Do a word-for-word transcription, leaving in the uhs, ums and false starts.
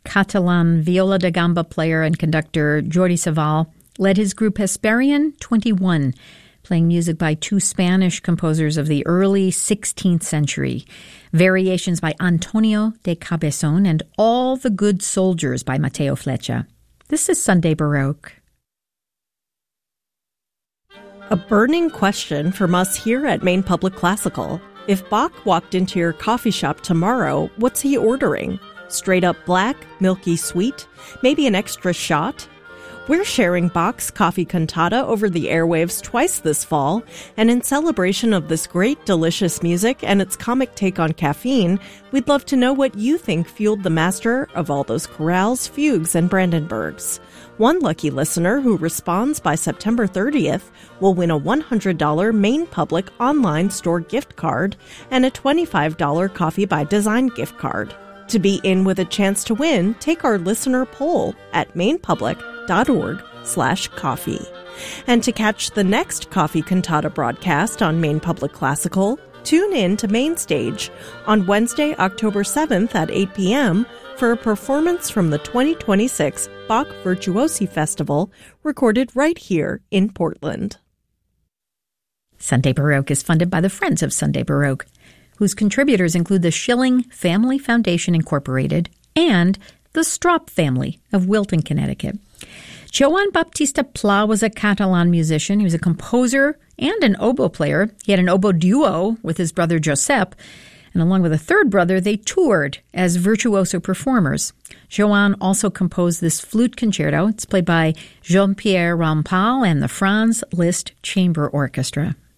Catalan viola da gamba player and conductor Jordi Savall led his group Hesperian twenty-one, playing music by two Spanish composers of the early sixteenth century, variations by Antonio de Cabezon and All the Good Soldiers by Mateo Flecha. This is Sunday Baroque. A burning question from us here at Maine Public Classical. If Bach walked into your coffee shop tomorrow, what's he ordering? Straight up black, milky sweet, maybe an extra shot? We're sharing Bach's Coffee Cantata over the airwaves twice this fall, and in celebration of this great, delicious music and its comic take on caffeine, we'd love to know what you think fueled the master of all those chorales, fugues, and Brandenburgs. One lucky listener who responds by September thirtieth will win a one hundred dollars Maine Public online store gift card and a twenty-five dollars Coffee by Design gift card. To be in with a chance to win, take our listener poll at mainpublic.org slash coffee. And to catch the next Coffee Cantata broadcast on Maine Public Classical, tune in to Mainstage on Wednesday, October seventh at eight p.m. for a performance from the twenty twenty-six Bach Virtuosi Festival, recorded right here in Portland. Sunday Baroque is funded by the Friends of Sunday Baroque, whose contributors include the Schilling Family Foundation Incorporated and the Strop family of Wilton, Connecticut. Joan Baptista Pla was a Catalan musician. He was a composer and an oboe player. He had an oboe duo with his brother Josep, and along with a third brother, they toured as virtuoso performers. Joan also composed this flute concerto. It's played by Jean-Pierre Rampal and the Franz Liszt Chamber Orchestra.